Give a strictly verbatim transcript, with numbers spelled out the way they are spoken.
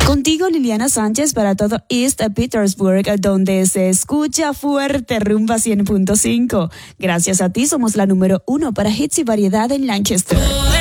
Contigo, Liliana Sánchez, para todo East Petersburg, donde se escucha fuerte Rumba cien punto cinco. Gracias a ti somos la número uno para hits y variedad en Lancaster.